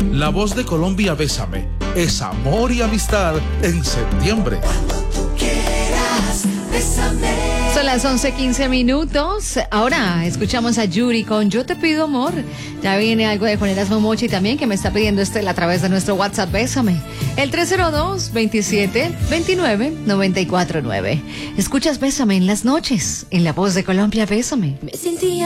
La Voz de Colombia, Bésame, es amor y amistad en septiembre. Son las 11:15. Ahora escuchamos a Yuri con Yo Te Pido Amor. Ya viene algo de Juan Erasmo Mochi también, que me está pidiendo Estela a través de nuestro WhatsApp. Bésame. El 302-27-29-949. Escuchas Bésame en las noches, en La Voz de Colombia. Bésame. Me sentía